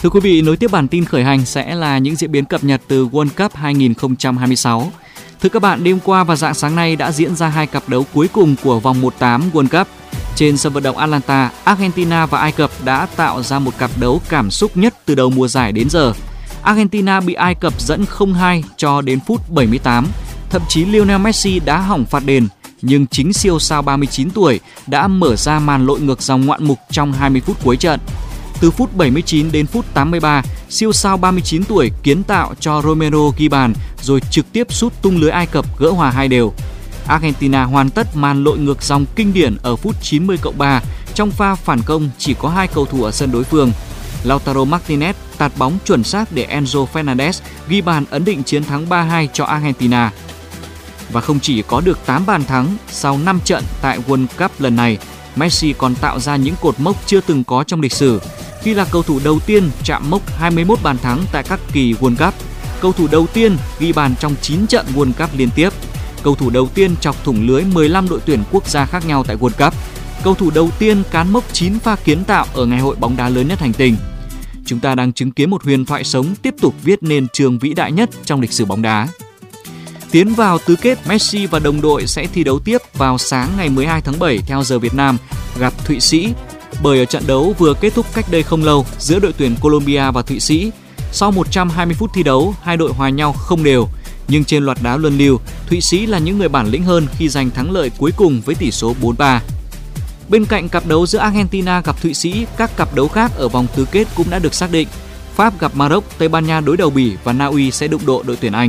Thưa quý vị, nối tiếp bản tin khởi hành sẽ là những diễn biến cập nhật từ World Cup 2026. Thưa các bạn, đêm qua và rạng sáng nay đã diễn ra 2 cặp đấu cuối cùng của vòng 1/8 World Cup. Trên sân vận động Atlanta, Argentina và Ai Cập đã tạo ra một cặp đấu cảm xúc nhất từ đầu mùa giải đến giờ. Argentina bị Ai Cập dẫn 0-2 cho đến phút 78. Thậm chí Lionel Messi đã hỏng phạt đền, nhưng chính siêu sao 39 tuổi đã mở ra màn lội ngược dòng ngoạn mục trong 20 phút cuối trận. Từ phút 79 đến phút 83, siêu sao 39 tuổi kiến tạo cho Romero ghi bàn rồi trực tiếp sút tung lưới Ai Cập gỡ hòa 2-2. Argentina hoàn tất màn lội ngược dòng kinh điển ở phút 90+3 trong pha phản công chỉ có 2 cầu thủ ở sân đối phương. Lautaro Martinez tạt bóng chuẩn xác để Enzo Fernandez ghi bàn ấn định chiến thắng 3-2 cho Argentina. Và không chỉ có được 8 bàn thắng sau 5 trận tại World Cup lần này, Messi còn tạo ra những cột mốc chưa từng có trong lịch sử khi là cầu thủ đầu tiên chạm mốc 21 bàn thắng tại các kỳ World Cup, cầu thủ đầu tiên ghi bàn trong 9 trận World Cup liên tiếp, cầu thủ đầu tiên chọc thủng lưới 15 đội tuyển quốc gia khác nhau tại World Cup, cầu thủ đầu tiên cán mốc 9 pha kiến tạo ở ngày hội bóng đá lớn nhất hành tinh. Chúng ta đang chứng kiến một huyền thoại sống tiếp tục viết nên chương vĩ đại nhất trong lịch sử bóng đá. Tiến vào tứ kết, Messi và đồng đội sẽ thi đấu tiếp vào sáng ngày 12 tháng 7 theo giờ Việt Nam gặp Thụy Sĩ. Bởi ở trận đấu vừa kết thúc cách đây không lâu giữa đội tuyển Colombia và Thụy Sĩ, sau 120 phút thi đấu, hai đội hòa nhau không đều. Nhưng trên loạt đá luân lưu, Thụy Sĩ là những người bản lĩnh hơn khi giành thắng lợi cuối cùng với tỷ số 4-3. Bên cạnh cặp đấu giữa Argentina gặp Thụy Sĩ, các cặp đấu khác ở vòng tứ kết cũng đã được xác định. Pháp gặp Maroc, Tây Ban Nha đối đầu Bỉ và Na Uy sẽ đụng độ đội tuyển Anh.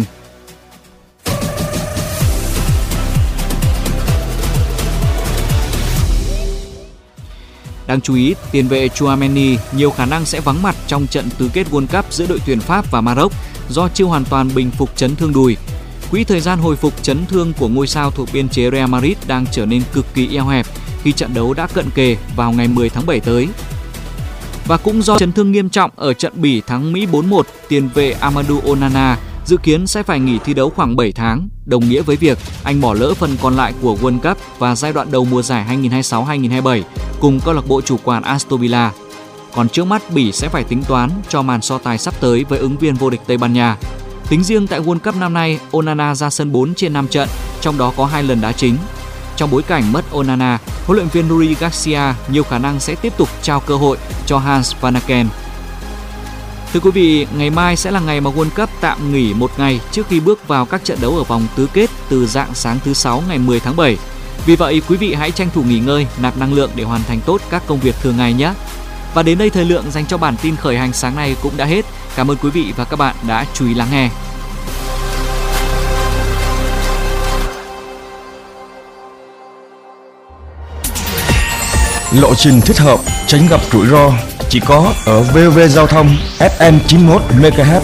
Đáng chú ý, tiền vệ Tchouaméni nhiều khả năng sẽ vắng mặt trong trận tứ kết World Cup giữa đội tuyển Pháp và Maroc do chưa hoàn toàn bình phục chấn thương đùi. Quỹ thời gian hồi phục chấn thương của ngôi sao thuộc biên chế Real Madrid đang trở nên cực kỳ eo hẹp khi trận đấu đã cận kề vào ngày 10 tháng 7 tới. Và cũng do chấn thương nghiêm trọng ở trận Bỉ thắng Mỹ 4-1, tiền vệ Amadou Onana dự kiến sẽ phải nghỉ thi đấu khoảng 7 tháng, đồng nghĩa với việc anh bỏ lỡ phần còn lại của World Cup và giai đoạn đầu mùa giải 2026-2027 cùng câu lạc bộ chủ quản Aston Villa. Còn trước mắt Bỉ sẽ phải tính toán cho màn so tài sắp tới với ứng viên vô địch Tây Ban Nha. Tính riêng tại World Cup năm nay, Onana ra sân 4 trên 5 trận, trong đó có 2 lần đá chính. Trong bối cảnh mất Onana, huấn luyện viên Rui Garcia nhiều khả năng sẽ tiếp tục trao cơ hội cho Hans Vanaken. Thưa quý vị, ngày mai sẽ là ngày mà World Cup tạm nghỉ một ngày trước khi bước vào các trận đấu ở vòng tứ kết từ rạng sáng thứ 6 ngày 10 tháng 7. Vì vậy, quý vị hãy tranh thủ nghỉ ngơi, nạp năng lượng để hoàn thành tốt các công việc thường ngày nhé. Và đến đây thời lượng dành cho bản tin khởi hành sáng nay cũng đã hết. Cảm ơn quý vị và các bạn đã chú ý lắng nghe. Lộ trình thích hợp, tránh gặp rủi ro chỉ có ở VOV Giao thông FM 91 MHz.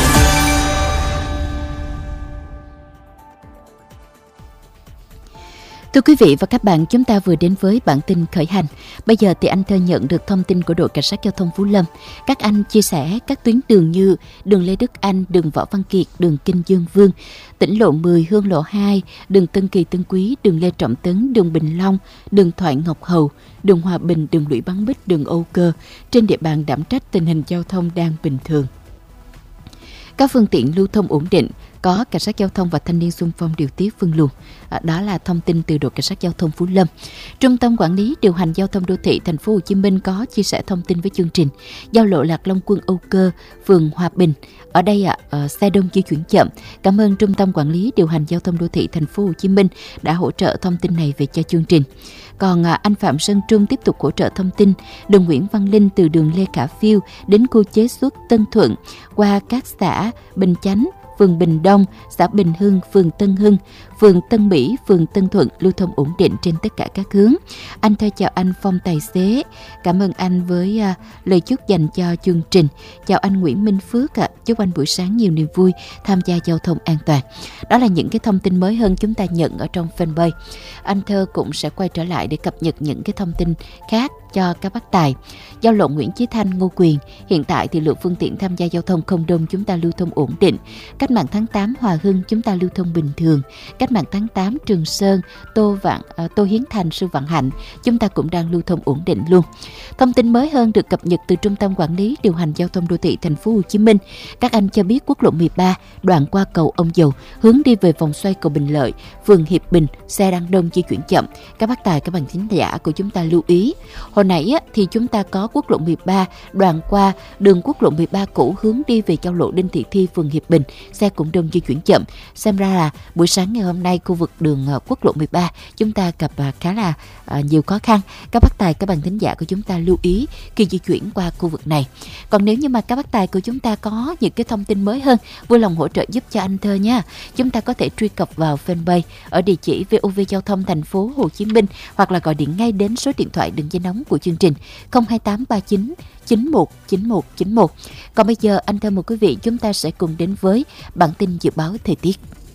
Thưa quý vị và các bạn, chúng ta vừa đến với bản tin khởi hành. Bây giờ thì anh Thơ nhận được thông tin của đội cảnh sát giao thông Phú Lâm. Các anh chia sẻ các tuyến đường như đường Lê Đức Anh, đường Võ Văn Kiệt, đường Kinh Dương Vương, tỉnh lộ 10, Hương lộ 2, đường Tân Kỳ Tân Quý, đường Lê Trọng Tấn, đường Bình Long, đường Thoại Ngọc Hầu, đường Hòa Bình, đường Lũy Bắn Bích, đường Âu Cơ. Trên địa bàn đảm trách tình hình giao thông đang bình thường. Các phương tiện lưu thông ổn định, có cảnh sát giao thông và thanh niên xung phong điều tiết phân luồng. Đó là thông tin từ đội cảnh sát giao thông Phú Lâm. Trung tâm quản lý điều hành giao thông đô thị thành phố Hồ Chí Minh có chia sẻ thông tin với chương trình. Giao lộ Lạc Long Quân Âu Cơ, phường Hòa Bình. Ở đây xe đông di chuyển chậm. Cảm ơn Trung tâm quản lý điều hành giao thông đô thị thành phố Hồ Chí Minh đã hỗ trợ thông tin này về cho chương trình. Còn anh Phạm Sơn Trung tiếp tục hỗ trợ thông tin đường Nguyễn Văn Linh từ đường Lê Khả Phiêu đến khu chế xuất Tân Thuận qua các xã Bình Chánh, phường Bình Đông, xã Bình Hưng, phường Tân Hưng, phường Tân Mỹ, phường Tân Thuận lưu thông ổn định trên tất cả các hướng. Anh Thơ chào anh Phong tài xế, cảm ơn anh với lời chúc dành cho chương trình. Chào anh Nguyễn Minh Phước chúc anh buổi sáng nhiều niềm vui, tham gia giao thông an toàn. Đó là những cái thông tin mới hơn chúng ta nhận ở trong fanpage. Anh Thơ cũng sẽ quay trở lại để cập nhật những cái thông tin khác cho các bác tài. Giao lộ Nguyễn Chí Thanh, Ngô Quyền, hiện tại thì lượng phương tiện tham gia giao thông không đông, chúng ta lưu thông ổn định. Cách mạng tháng 8 Hòa Hưng chúng ta lưu thông bình thường. Cách mạng tháng 8 Trường Sơn, Tô Hiến Thành, Sư Vạn Hạnh chúng ta cũng đang lưu thông ổn định luôn. Thông tin mới hơn được cập nhật từ Trung tâm Quản lý điều hành giao thông đô thị thành phố Hồ Chí Minh. Các anh cho biết quốc lộ 13 đoạn qua cầu Ông Dầu hướng đi về vòng xoay cầu Bình Lợi, phường Hiệp Bình, xe đang đông di chuyển chậm. Các bác tài, các bạn thính giả của chúng ta lưu ý. Hồi nãy thì chúng ta có quốc lộ 13 đoạn qua đường quốc lộ 13 cũ hướng đi về giao lộ Đinh Thị Thi, phường Hiệp Bình, xe cũng đông di chuyển chậm. Xem ra là buổi sáng ngày hôm nay khu vực đường quốc lộ 13 chúng ta gặp khá là nhiều khó khăn. Các bác tài, các bạn thính giả của chúng ta lưu ý khi di chuyển qua khu vực này. Còn nếu như mà các bác tài của chúng ta có những cái thông tin mới hơn, vui lòng hỗ trợ giúp cho anh Thơ nha. Chúng ta có thể truy cập vào fanpage ở địa chỉ VOV Giao thông thành phố Hồ Chí Minh, hoặc là gọi điện ngay đến số điện thoại đường dây nóng của chương trình 02839 919191. Còn bây giờ anh Thơ mời quý vị chúng ta sẽ cùng đến với bản tin dự báo thời tiết.